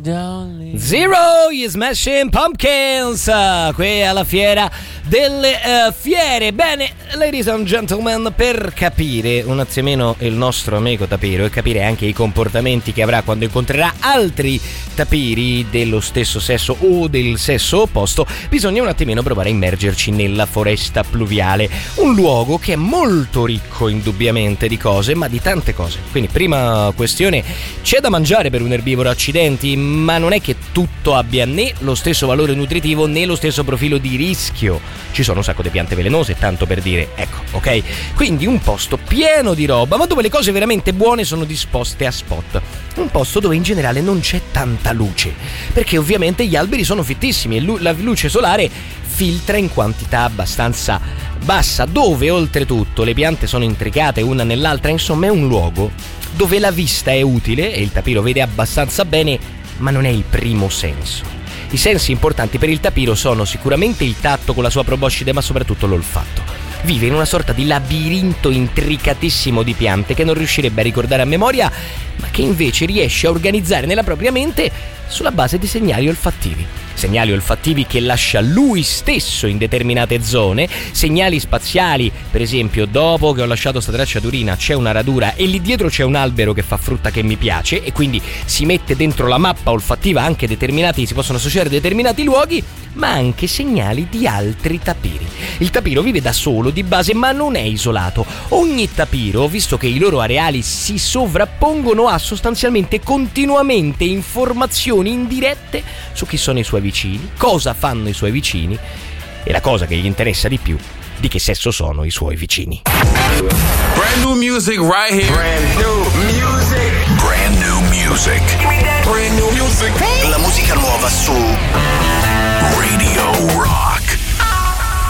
Zero, gli Smashing Pumpkins, qui alla fiera delle fiere. Bene, ladies and gentlemen, per capire un attimino il nostro amico tapiro e capire anche i comportamenti che avrà quando incontrerà altri tapiri dello stesso sesso o del sesso opposto, bisogna un attimino provare a immergerci nella foresta pluviale, un luogo che è molto ricco indubbiamente di cose, ma di tante cose. Quindi prima questione, c'è da mangiare per un erbivoro, accidenti, ma non è che tutto abbia né lo stesso valore nutritivo né lo stesso profilo di rischio. Ci sono un sacco di piante velenose, tanto per dire, ecco, ok? Quindi un posto pieno di roba, ma dove le cose veramente buone sono disposte a spot. Un posto dove in generale non c'è tanta luce, perché ovviamente gli alberi sono fittissimi e la luce solare filtra in quantità abbastanza bassa, dove oltretutto le piante sono intricate una nell'altra. Insomma, è un luogo dove la vista è utile e il tapiro vede abbastanza bene, ma non è il primo senso. I sensi importanti per il tapiro sono sicuramente il tatto con la sua proboscide, ma soprattutto l'olfatto. Vive in una sorta di labirinto intricatissimo di piante che non riuscirebbe a ricordare a memoria, ma che invece riesce a organizzare nella propria mente sulla base di segnali olfattivi. Segnali olfattivi che lascia lui stesso in determinate zone, segnali spaziali, per esempio dopo che ho lasciato sta traccia d'urina c'è una radura e lì dietro c'è un albero che fa frutta che mi piace, e quindi si mette dentro la mappa olfattiva anche si possono associare determinati luoghi, ma anche segnali di altri tapiri. Il tapiro vive da solo di base, ma non è isolato. Ogni tapiro, visto che i loro areali si sovrappongono, ha sostanzialmente continuamente informazioni indirette su chi sono i suoi vicini, cosa fanno i suoi vicini e la cosa che gli interessa di più, di che sesso sono i suoi vicini. Brand new music right here. Brand new music. Brand new music.